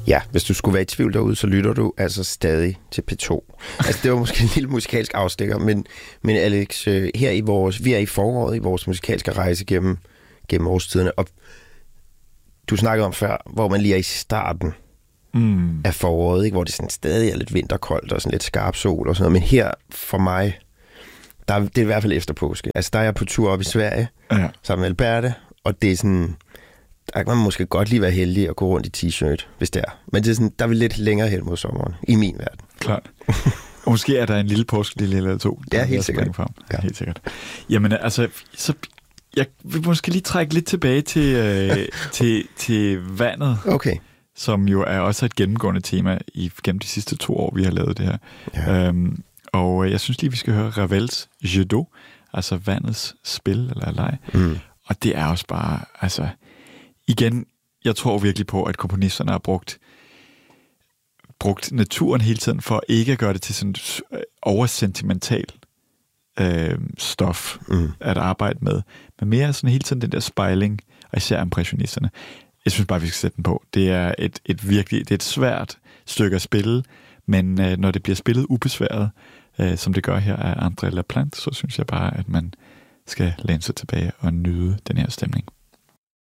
Ja, hvis du skulle være i tvivl derude, så lytter du altså stadig til P2. Altså, det var måske en lille musikalsk afstikker, men Alex, vi er i foråret i vores musikalske rejse gennem årstiderne, og du snakkede om før, hvor man lige er i starten af foråret, ikke? Hvor det sådan stadig er lidt vinterkoldt og sådan lidt skarp sol og sådan noget, men her for mig, det er i hvert fald efter påske. Altså, der er jeg på tur op i Sverige, sammen med Alberte, og det er sådan, der kan man måske godt lige være heldig at gå rundt i t-shirt, hvis det er. Men det er sådan, der er vi lidt længere hen mod sommeren, i min verden. Klart. Og måske er der en lille påskelille eller to. Ja, helt sikkert. Ja, helt sikkert. Jamen altså, så jeg vil måske lige trække lidt tilbage til vandet. Okay. Som jo er også et gennemgående tema gennem de sidste 2 år, vi har lavet det her. Ja. Og jeg synes lige, vi skal høre Ravels Jeu d'eau, altså vandets spil eller leg. Og det er også bare, altså, igen, jeg tror virkelig på, at komponisterne har brugt naturen hele tiden for ikke at gøre det til sådan oversentimental stof at arbejde med. Men mere sådan hele tiden den der spejling, og især impressionisterne. Jeg synes bare, vi skal sætte den på. Det er et svært stykke at spille, men når det bliver spillet ubesværet, som det gør her af André Lapplante, så synes jeg bare, at man skal læne sig tilbage og nyde den her stemning.